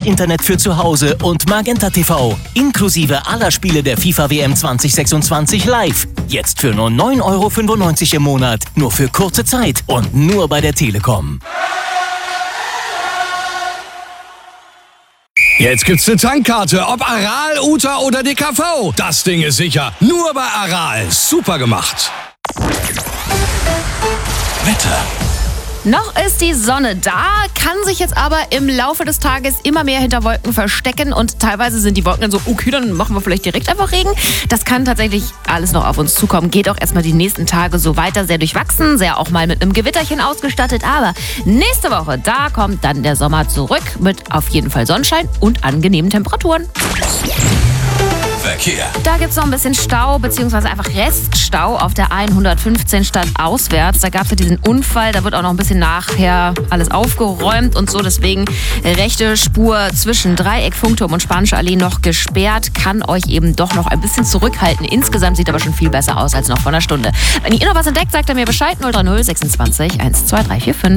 Internet für zu Hause und Magenta TV. Inklusive aller Spiele der FIFA WM 2026 live. Jetzt für nur 9,95 € im Monat. Nur für kurze Zeit und nur bei der Telekom. Jetzt gibt's eine Tankkarte, ob Aral, Uta oder DKV. Das Ding ist sicher. Nur bei Aral. Super gemacht. Wetter. Noch ist die Sonne da, kann sich jetzt aber im Laufe des Tages immer mehr hinter Wolken verstecken und teilweise sind die Wolken dann so, okay, dann machen wir vielleicht direkt einfach Regen. Das kann tatsächlich alles noch auf uns zukommen, geht auch erstmal die nächsten Tage so weiter, sehr durchwachsen, sehr auch mal mit einem Gewitterchen ausgestattet, aber nächste Woche, da kommt dann der Sommer zurück mit auf jeden Fall Sonnenschein und angenehmen Temperaturen. Verkehr. Da gibt es noch ein bisschen Stau, beziehungsweise einfach Reststau auf der 115 stadtauswärts. Da gab es ja diesen Unfall, da wird auch noch ein bisschen nachher alles aufgeräumt und so. Deswegen rechte Spur zwischen Dreieck, Funkturm und Spanische Allee noch gesperrt. Kann euch eben doch noch ein bisschen zurückhalten. Insgesamt sieht aber schon viel besser aus als noch vor einer Stunde. Wenn ihr noch was entdeckt, sagt er mir Bescheid. 030 26 12345.